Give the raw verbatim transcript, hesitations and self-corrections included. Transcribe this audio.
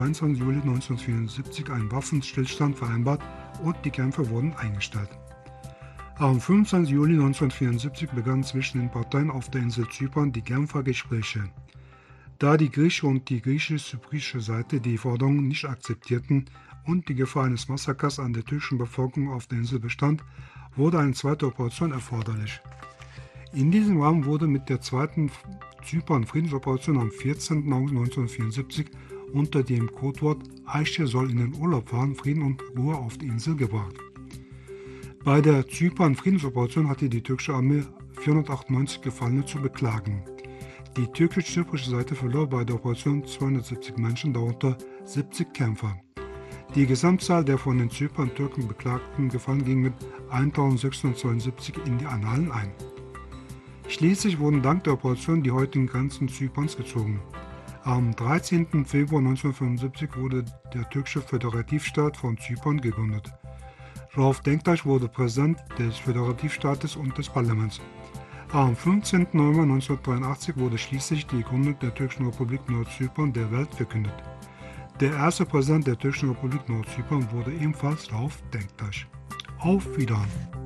dreiundzwanzigsten Juli neunzehnhundertvierundsiebzig einen Waffenstillstand vereinbart und die Kämpfe wurden eingestellt. Am fünfundzwanzigsten Juli neunzehnhundertvierundsiebzig begannen zwischen den Parteien auf der Insel Zypern die Genfer Gespräche. Da die griechische und die griechisch-zyprische Seite die Forderungen nicht akzeptierten und die Gefahr eines Massakers an der türkischen Bevölkerung auf der Insel bestand, wurde eine zweite Operation erforderlich. In diesem Rahmen wurde mit der zweiten Zypern-Friedensoperation am vierzehnten August neunzehnhundertvierundsiebzig unter dem Codewort Ayşe soll in den Urlaub fahren, Frieden und Ruhe auf die Insel gebracht. Bei der Zypern-Friedensoperation hatte die türkische Armee vierhundertachtundneunzig Gefallene zu beklagen. Die türkisch-zyprische Seite verlor bei der Operation zweihundertsiebzig Menschen, darunter siebzig Kämpfer. Die Gesamtzahl der von den Zypern-Türken beklagten Gefallenen ging mit eintausendsechshundertzweiundsiebzig in die Annalen ein. Schließlich wurden dank der Operation die heutigen Grenzen Zyperns gezogen. Am dreizehnten Februar neunzehnhundertfünfundsiebzig wurde der türkische Föderativstaat von Zypern gegründet. Rauf Denktaş wurde Präsident des Föderativstaates und des Parlaments. Am fünfzehnten November neunzehnhundertdreiundachtzig wurde schließlich die Gründung der türkischen Republik Nordzypern der Welt verkündet. Der erste Präsident der türkischen Republik Nordzypern wurde ebenfalls Rauf Denktaş. Auf Wiedersehen!